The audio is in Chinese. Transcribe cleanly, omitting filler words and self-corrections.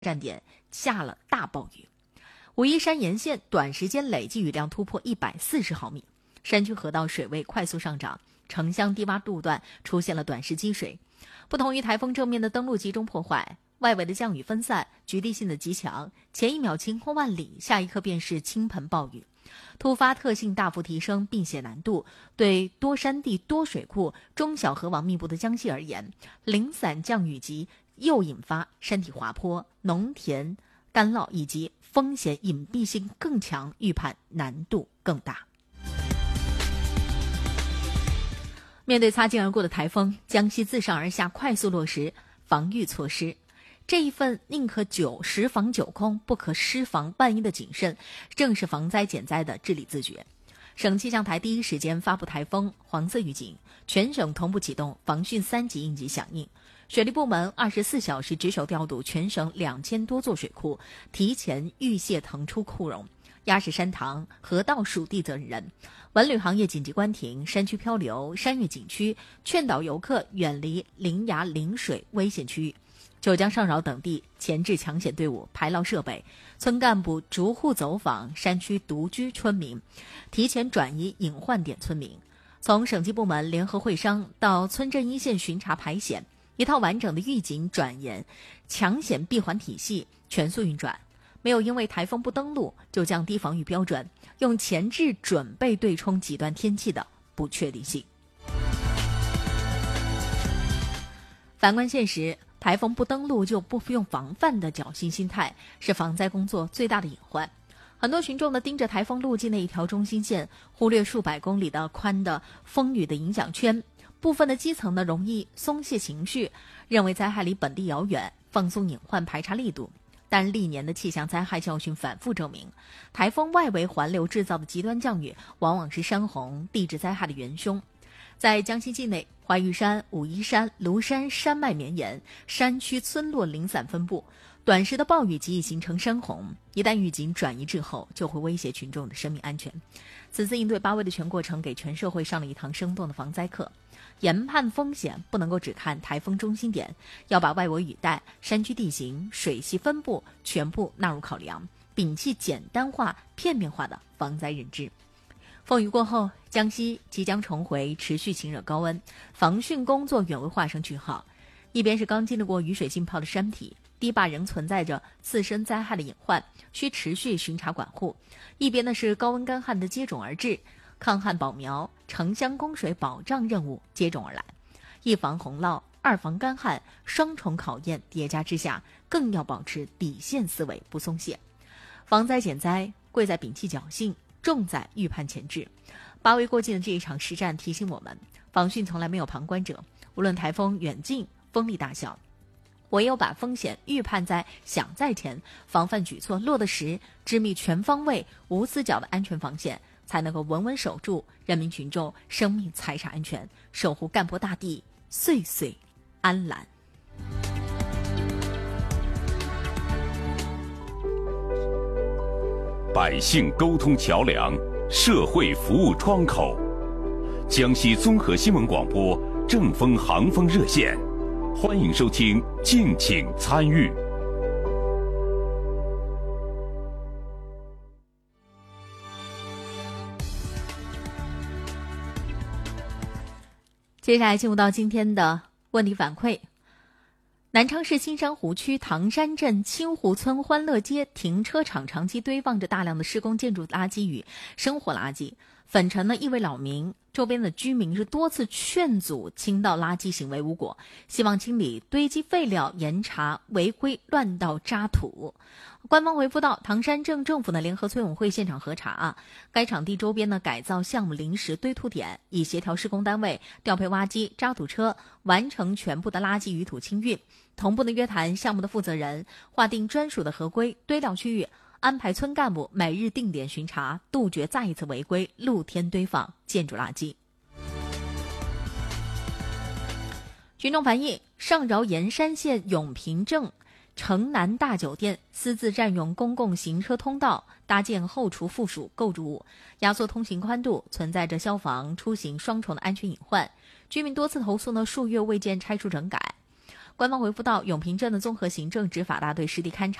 站点下了大暴雨，武夷山沿线短时间累计雨量突破140毫米，山区河道水位快速上涨，城乡低洼路段出现了短时积水。不同于台风正面的登陆集中破坏，外围的降雨分散，局地性的极强，前一秒晴空万里，下一刻便是倾盆暴雨，突发特性大幅提升，并且难度。对多山地多水库、中小河网密布的江西而言，零散降雨级又引发山体滑坡、农田干涝以及风险隐蔽性更强，预判难度更大。面对擦肩而过的台风，江西自上而下快速落实防御措施。这一份宁可实防9空，不可失防万一的谨慎，正是防灾减灾的治理自觉。省气象台第一时间发布台风黄色预警，全省同步启动防汛3级应急响应。水利部门24小时值守调度全省2000多座水库，提前预泄腾出库容，压实山塘、河道属地责任人。文旅行业紧急关停，山区漂流、山岳景区劝导游客远离临崖临水危险区域。九江上饶等地前置抢险队伍、排涝设备，村干部逐户走访山区独居村民，提前转移隐患点村民。从省级部门联合会商到村镇一线巡查排险，一套完整的预警转严、抢险闭环体系全速运转，没有因为台风不登陆就降低防御标准，用前置准备对冲极端天气的不确定性。反观现实，台风不登陆就不用防范的侥幸心态是防灾工作最大的隐患。很多群众盯着台风路径的一条中心线，忽略数百公里的宽的风雨的影响圈。部分的基层容易松懈情绪，认为灾害离本地遥远，放松隐患排查力度。但历年的气象灾害教训反复证明，台风外围环流制造的极端降雨往往是山洪、地质灾害的元凶。在江西境内，怀玉山、武夷山、庐山山脉绵延，山区村落零散分布，短时的暴雨极易形成山洪，一旦预警转移滞后，就会威胁群众的生命安全。此次应对8危的全过程给全社会上了一堂生动的防灾课。研判风险不能够只看台风中心点，要把外围雨带、山区地形、水系分布全部纳入考量，摒弃简单化、片面化的防灾认知。风雨过后，江西即将重回持续晴热高温，防汛工作远未画上句号。一边是刚经历过雨水浸泡的山体，堤坝仍存在着自身灾害的隐患，需持续巡查管护；一边呢是高温干旱的接踵而至，抗旱保苗、城乡供水保障任务接踵而来。一防洪涝，二防干旱，双重考验叠加之下，更要保持底线思维不松懈。防灾减灾贵在摒弃侥幸，重在预判前置。8危过境的这一场实战提醒我们，防汛从来没有旁观者，无论台风远近、风力大小，唯有把风险预判在想在前，防范举措落得实，织密全方位、无死角的安全防线，才能够稳稳守住人民群众生命财产安全，守护干坡大地岁岁安澜。 百姓沟通桥梁，社会服务窗口。江西综合新闻广播正风航风热线，欢迎收听，敬请参与。 接下来进入到今天的问题反馈。南昌市新山湖区唐山镇青湖村欢乐街停车场长期堆放着大量的施工建筑垃圾与生活垃圾，粉尘呢亦为扰民，周边的居民是多次劝阻倾倒垃圾行为无果，希望清理堆积废料，严查违规乱倒渣土。官方回复到，唐山镇政府呢联合村委会现场核查该场地周边呢改造项目临时堆土点，已协调施工单位调配挖机、渣土车，完成全部的垃圾与土清运，同步的约谈项目的负责人，划定专属的合规堆料区域，安排村干部每日定点巡查，杜绝再一次违规露天堆放建筑垃圾。群众反映，上饶盐山县永平镇城南大酒店私自占用公共行车通道，搭建后厨附属构筑物，压缩通行宽度，存在着消防出行双重的安全隐患。居民多次投诉数月未见拆除整改。 官方回复到，永平镇的综合行政执法大队实地勘查